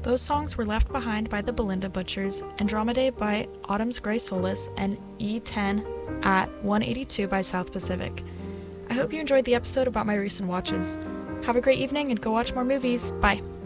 Those songs were Left Behind by the Belinda Butchers, Andromedae by Autumn's Grey Solace, and E10 at 182 by South Pacific. I hope you enjoyed the episode about my recent watches. Have a great evening and go watch more movies. Bye!